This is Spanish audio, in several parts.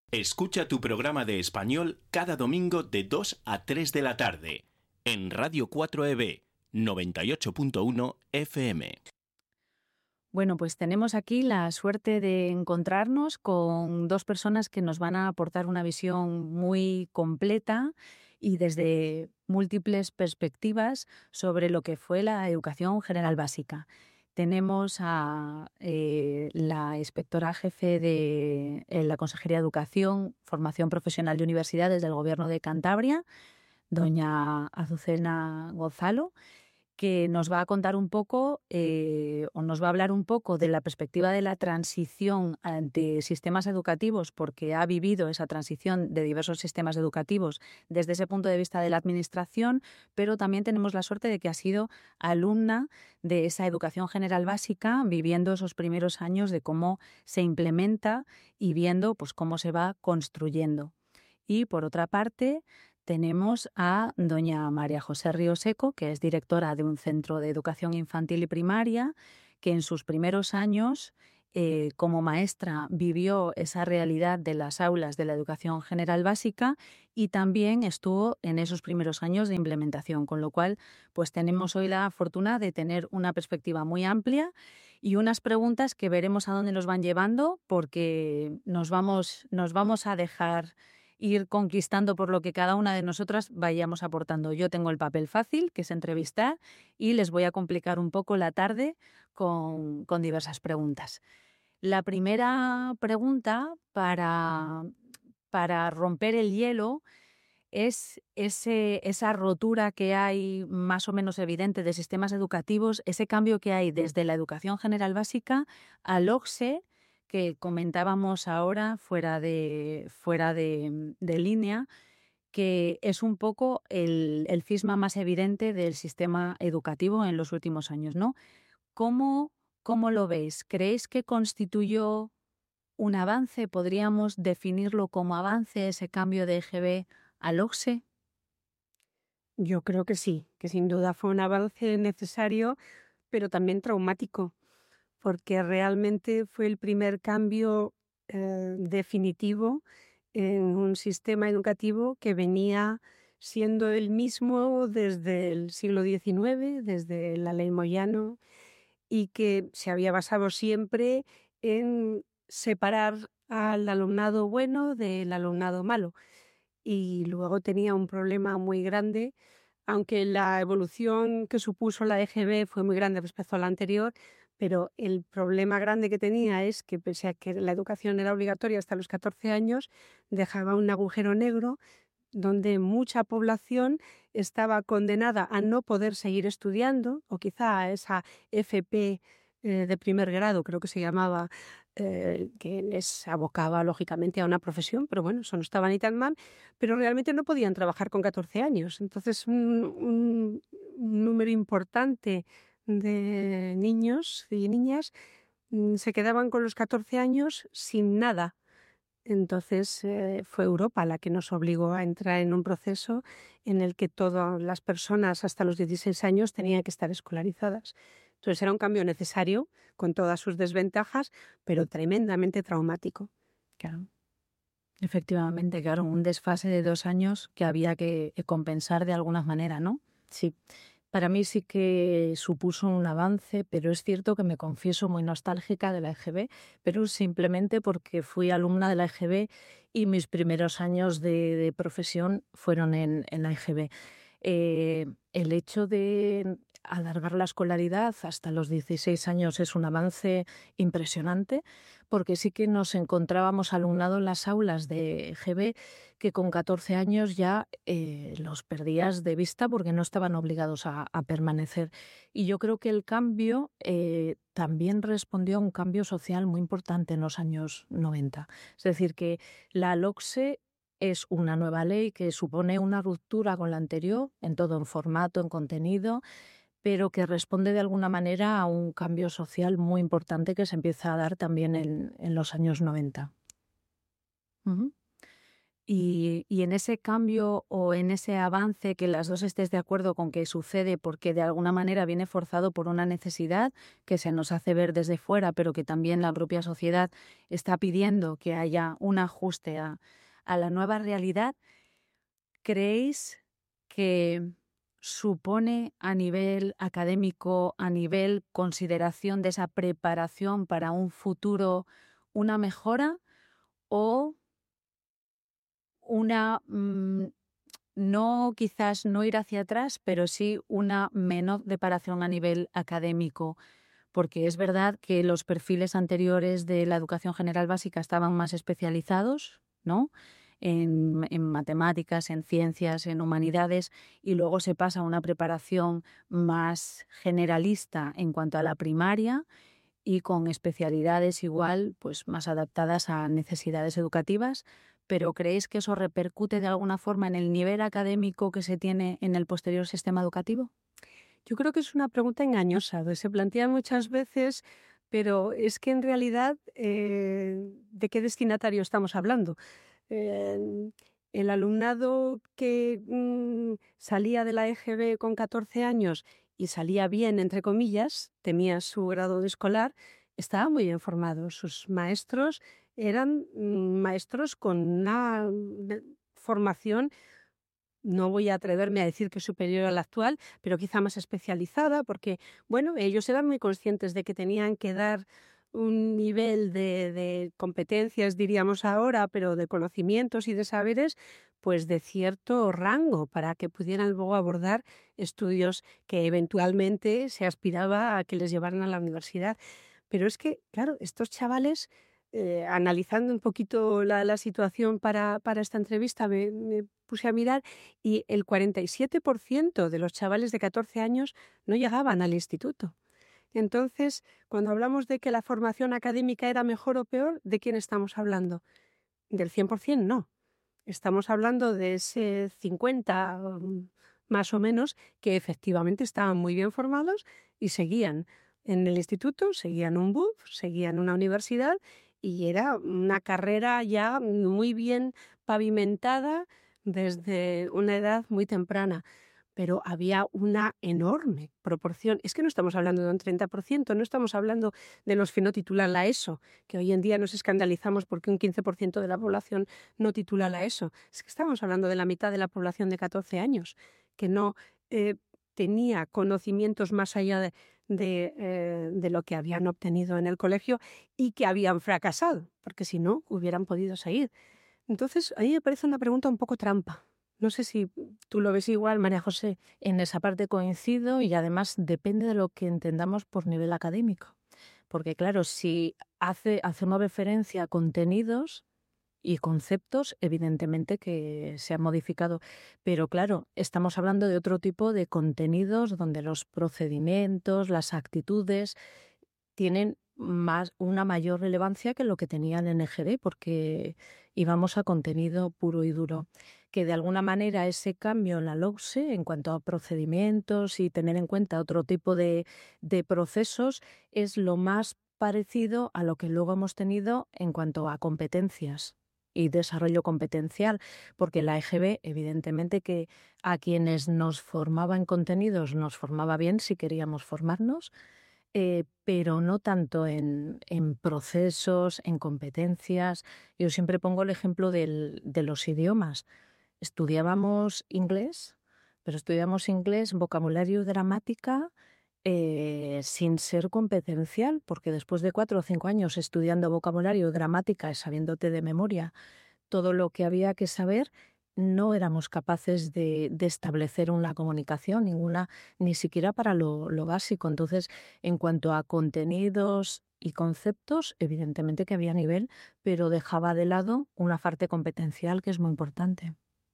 Escucha tu programa de español cada domingo de 2 a 3 de la tarde en Radio 4EB 98.1 FM. Bueno, pues tenemos aquí la suerte de encontrarnos con dos personas que nos van a aportar una visión muy completa y desde múltiples perspectivas sobre lo que fue la educación general básica. Tenemos a la inspectora jefe de la Consejería de Educación, Formación Profesional y Universidades del Gobierno de Cantabria, doña Azucena Gonzalo, que nos va a contar un poco o nos va a hablar un poco de la perspectiva de la transición ante sistemas educativos, porque ha vivido esa transición de diversos sistemas educativos desde ese punto de vista de la administración, pero también tenemos la suerte de que ha sido alumna de esa educación general básica, viviendo esos primeros años de cómo se implementa y viendo pues cómo se va construyendo. Y por otra parte, tenemos a doña María José Río-Seco, que es directora de un centro de educación infantil y primaria, que en sus primeros años como maestra vivió esa realidad de las aulas de la educación general básica y también estuvo en esos primeros años de implementación, con lo cual pues tenemos hoy la fortuna de tener una perspectiva muy amplia y unas preguntas que veremos a dónde nos van llevando, porque nos vamos a dejar ir conquistando por lo que cada una de nosotras vayamos aportando. Yo tengo el papel fácil, que es entrevistar, y les voy a complicar un poco la tarde con diversas preguntas. La primera pregunta para romper el hielo es esa rotura que hay más o menos evidente de sistemas educativos, ese cambio que hay desde la educación general básica al OCSE, que comentábamos ahora fuera de línea, que es un poco el cisma más evidente del sistema educativo en los últimos años, ¿no? ¿Cómo lo veis? ¿Creéis que constituyó un avance? ¿Podríamos definirlo como avance ese cambio de EGB al OCSE? Yo creo que sí, que sin duda fue un avance necesario, pero también traumático, porque realmente fue el primer cambio definitivo en un sistema educativo que venía siendo el mismo desde el siglo XIX, desde la Ley Moyano, y que se había basado siempre en separar al alumnado bueno del alumnado malo. Y luego tenía un problema muy grande, aunque la evolución que supuso la EGB fue muy grande respecto a la anterior, pero el problema grande que tenía es que, pese a que la educación era obligatoria hasta los 14 años, dejaba un agujero negro donde mucha población estaba condenada a no poder seguir estudiando, o quizá a esa FP de primer grado, creo que se llamaba, que les abocaba lógicamente a una profesión, pero bueno, eso no estaba ni tan mal, pero realmente no podían trabajar con 14 años. Entonces un número importante de niños y niñas se quedaban con los 14 años sin nada. Entonces fue Europa la que nos obligó a entrar en un proceso en el que todas las personas hasta los 16 años tenían que estar escolarizadas. Entonces era un cambio necesario, con todas sus desventajas, pero tremendamente traumático. Claro. Efectivamente, claro, un desfase de 2 años que había que compensar de alguna manera, ¿no? Sí. Para mí sí que supuso un avance, pero es cierto que me confieso muy nostálgica de la EGB, pero simplemente porque fui alumna de la EGB y mis primeros años de profesión fueron en la EGB. El hecho de alargar la escolaridad hasta los 16 años es un avance impresionante, porque sí que nos encontrábamos alumnado en las aulas de EGB que con 14 años ya los perdías de vista porque no estaban obligados a permanecer. Y yo creo que el cambio también respondió a un cambio social muy importante en los años 90. Es decir, que la LOCSE es una nueva ley que supone una ruptura con la anterior, en todo, en formato, en contenido, pero que responde de alguna manera a un cambio social muy importante que se empieza a dar también en los años 90. Uh-huh. Y en ese cambio o en ese avance, que las dos estés de acuerdo con que sucede porque de alguna manera viene forzado por una necesidad que se nos hace ver desde fuera, pero que también la propia sociedad está pidiendo que haya un ajuste a la nueva realidad, ¿creéis que supone a nivel académico, a nivel consideración de esa preparación para un futuro, una mejora o una, no quizás no ir hacia atrás, pero sí una menor preparación a nivel académico? Porque es verdad que los perfiles anteriores de la educación general básica estaban más especializados, ¿no? En matemáticas, en ciencias, en humanidades, y luego se pasa a una preparación más generalista en cuanto a la primaria y con especialidades igual, pues más adaptadas a necesidades educativas. Pero ¿creéis que eso repercute de alguna forma en el nivel académico que se tiene en el posterior sistema educativo? Yo creo que es una pregunta engañosa, que se plantea muchas veces, pero es que en realidad, ¿de qué destinatario estamos hablando? Eh, el alumnado que salía de la EGB con 14 años y salía bien, entre comillas, tenía su grado de escolar, estaba muy bien formado. Sus maestros eran maestros con una formación, no voy a atreverme a decir que superior a la actual, pero quizá más especializada, porque, bueno, ellos eran muy conscientes de que tenían que dar un nivel de competencias, diríamos ahora, pero de conocimientos y de saberes, pues de cierto rango, para que pudieran luego abordar estudios que eventualmente se aspiraba a que les llevaran a la universidad. Pero es que, claro, estos chavales, analizando un poquito la situación para esta entrevista, me puse a mirar y el 47% de los chavales de 14 años no llegaban al instituto. Entonces, cuando hablamos de que la formación académica era mejor o peor, ¿de quién estamos hablando? Del 100% no. Estamos hablando de ese 50 más o menos que efectivamente estaban muy bien formados y seguían en el instituto, seguían un BUP, seguían una universidad y era una carrera ya muy bien pavimentada desde una edad muy temprana. Pero había una enorme proporción. Es que no estamos hablando de un 30%, no estamos hablando de los que no titulan la ESO, que hoy en día nos escandalizamos porque un 15% de la población no titula la ESO. Es que estamos hablando de la mitad de la población de 14 años, que no tenía conocimientos más allá de lo que habían obtenido en el colegio y que habían fracasado, porque si no, hubieran podido seguir. Entonces, a mí me parece una pregunta un poco trampa. No sé si tú lo ves igual, María José. En esa parte coincido y además depende de lo que entendamos por nivel académico. Porque claro, si hacemos referencia a contenidos y conceptos, evidentemente que se han modificado. Pero claro, estamos hablando de otro tipo de contenidos donde los procedimientos, las actitudes tienen una mayor relevancia que lo que tenían en EGB, porque íbamos a contenido puro y duro. Que de alguna manera ese cambio en la LOCSE en cuanto a procedimientos y tener en cuenta otro tipo de procesos es lo más parecido a lo que luego hemos tenido en cuanto a competencias y desarrollo competencial, porque la EGB, evidentemente que a quienes nos formaba en contenidos nos formaba bien si queríamos formarnos, pero no tanto en procesos, en competencias. Yo siempre pongo el ejemplo de los idiomas. Estudiábamos inglés, pero estudiamos inglés, vocabulario y gramática sin ser competencial, porque después de 4 o 5 años estudiando vocabulario y gramática y sabiéndote de memoria todo lo que había que saber, no éramos capaces de establecer una comunicación, ninguna, ni siquiera para lo básico. Entonces, en cuanto a contenidos y conceptos, evidentemente que había nivel, pero dejaba de lado una parte competencial que es muy importante.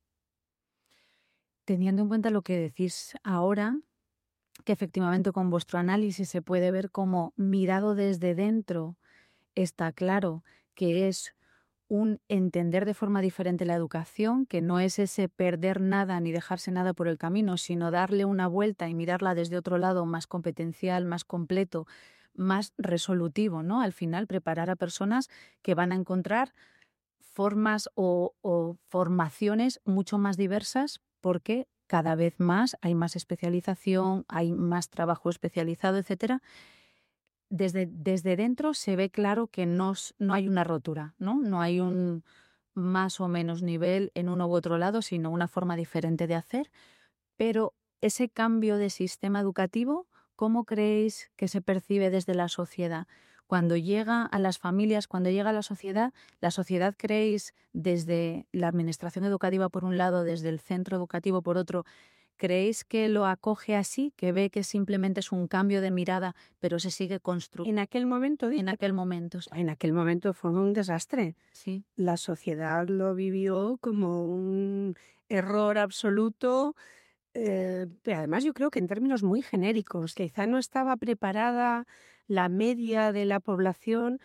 Teniendo en cuenta lo que decís ahora, que efectivamente con vuestro análisis se puede ver como mirado desde dentro, está claro que es un entender de forma diferente la educación, que no es ese perder nada ni dejarse nada por el camino, sino darle una vuelta y mirarla desde otro lado más competencial, más completo, más resolutivo, ¿no? Al final preparar a personas que van a encontrar formas o formaciones mucho más diversas porque cada vez más hay más especialización, hay más trabajo especializado, etcétera. Desde dentro se ve claro que no hay una rotura, ¿no? No hay un más o menos nivel en uno u otro lado, sino una forma diferente de hacer. Pero ese cambio de sistema educativo, ¿cómo creéis que se percibe desde la sociedad? Cuando llega a las familias, cuando llega a la sociedad, ¿creéis desde la administración educativa por un lado, desde el centro educativo por otro, creéis que lo acoge así, que ve que simplemente es un cambio de mirada, pero se sigue construyendo? En aquel momento, En aquel momento, sí. en aquel momento fue un desastre. Sí. La sociedad lo vivió como un error absoluto. Pero además yo creo que en términos muy genéricos, quizá no estaba preparada la media de la población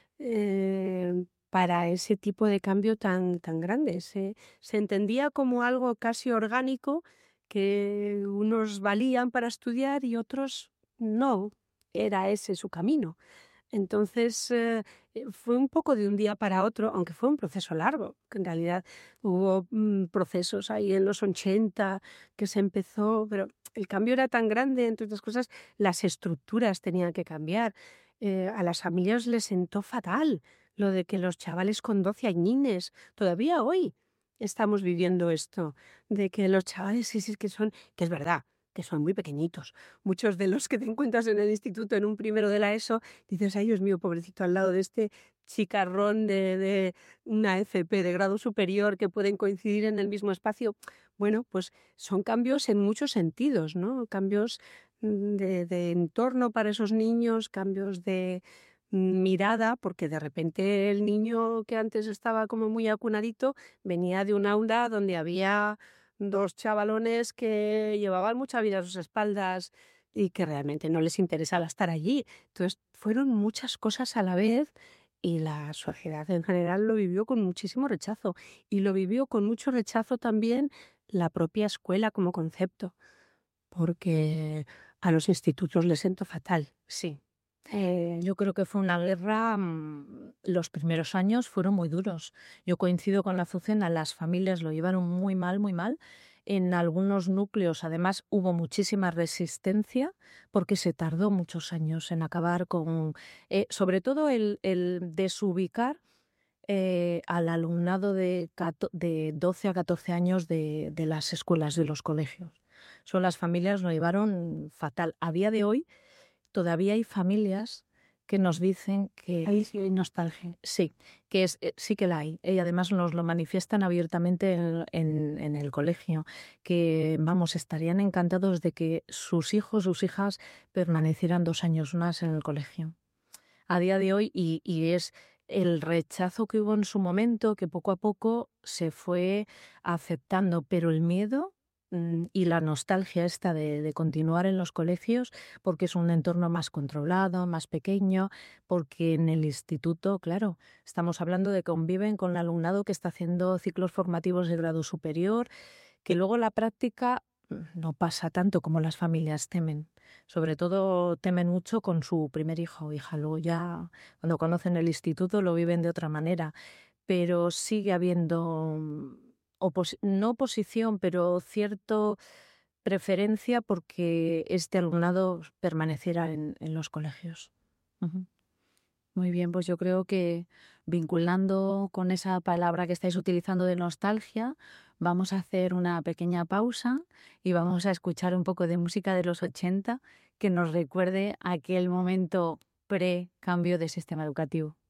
para ese tipo de cambio tan grande. Se entendía como algo casi orgánico, que unos valían para estudiar y otros no, era ese su camino. Entonces, fue un poco de un día para otro, aunque fue un proceso largo, que en realidad hubo procesos ahí en los 80 que se empezó, pero el cambio era tan grande, entre otras cosas, las estructuras tenían que cambiar. A las familias les sentó fatal lo de que los chavales con 12 añines, todavía hoy estamos viviendo esto, de que los chavales, sí, que es verdad, que son muy pequeñitos. Muchos de los que te encuentras en el instituto en un primero de la ESO, dices, ay Dios mío, pobrecito, al lado de este chicarrón de una FP de grado superior que pueden coincidir en el mismo espacio. Bueno, pues son cambios en muchos sentidos, ¿no? Cambios de entorno para esos niños, cambios de mirada, porque de repente el niño que antes estaba como muy acunadito venía de un aula donde había 2 chavalones que llevaban mucha vida a sus espaldas y que realmente no les interesaba estar allí. Entonces, fueron muchas cosas a la vez y la sociedad en general lo vivió con muchísimo rechazo. Y lo vivió con mucho rechazo también la propia escuela como concepto, porque a los institutos les sentó fatal. Sí. Yo creo que fue una guerra, los primeros años fueron muy duros. Yo coincido con la Azucena, las familias lo llevaron muy mal, muy mal. En algunos núcleos, además, hubo muchísima resistencia porque se tardó muchos años en acabar con, sobre todo el desubicar al alumnado de 12 a 14 años de las escuelas, de los colegios. Las familias lo llevaron fatal. A día de hoy, todavía hay familias que nos dicen que Ahí sí hay nostalgia. sí, sí que la hay. Y además nos lo manifiestan abiertamente en el colegio, que, vamos, estarían encantados de que sus hijos, sus hijas permanecieran 2 años más en el colegio. A día de hoy, y es el rechazo que hubo en su momento, que poco a poco se fue aceptando, pero el miedo y la nostalgia esta de continuar en los colegios, porque es un entorno más controlado, más pequeño, porque en el instituto, claro, estamos hablando de que conviven con el alumnado que está haciendo ciclos formativos de grado superior, que luego la práctica no pasa tanto como las familias temen. Sobre todo temen mucho con su primer hijo o hija. Luego ya cuando conocen el instituto lo viven de otra manera. Pero sigue habiendo no oposición, pero cierta preferencia porque este alumnado permaneciera en los colegios. Ujú. Muy bien, pues yo creo que vinculando con esa palabra que estáis utilizando de nostalgia, vamos a hacer una pequeña pausa y vamos a escuchar un poco de música de los 80 que nos recuerde aquel momento pre-cambio de sistema educativo.